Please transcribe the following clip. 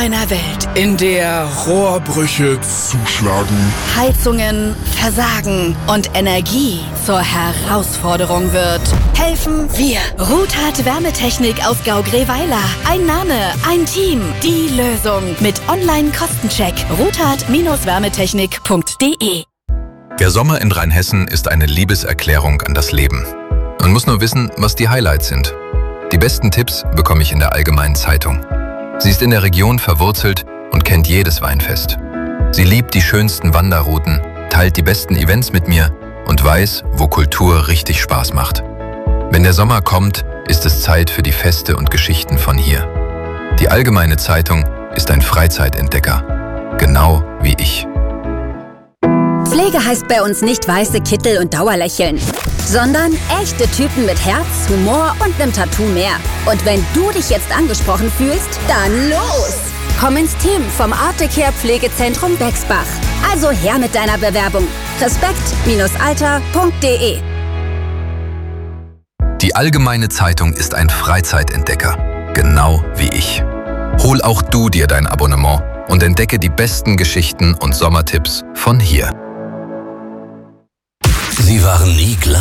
einer Welt, in der Rohrbrüche zuschlagen, Heizungen versagen und Energie zur Herausforderung wird, helfen wir. Ruthard Wärmetechnik aus Gau-Greweiler. Ein Name, ein Team, die Lösung. Mit Online-Kostencheck. ruthard-wärmetechnik.de. Der Sommer in Rheinhessen ist eine Liebeserklärung an das Leben. Man muss nur wissen, was die Highlights sind. Die besten Tipps bekomme ich in der Allgemeinen Zeitung. Sie ist in der Region verwurzelt und kennt jedes Weinfest. Sie liebt die schönsten Wanderrouten, teilt die besten Events mit mir und weiß, wo Kultur richtig Spaß macht. Wenn der Sommer kommt, ist es Zeit für die Feste und Geschichten von hier. Die Allgemeine Zeitung ist ein Freizeitentdecker, genau wie ich. Pflege heißt bei uns nicht weiße Kittel und Dauerlächeln, sondern echte Typen mit Herz, Humor und einem Tattoo mehr. Und wenn du dich jetzt angesprochen fühlst, dann los! Komm ins Team vom Artecare Pflegezentrum Bexbach. Also her mit deiner Bewerbung. Respekt-alter.de. Die Allgemeine Zeitung ist ein Freizeitentdecker, genau wie ich. Hol auch du dir dein Abonnement und entdecke die besten Geschichten und Sommertipps von hier. Sie waren nie gleich.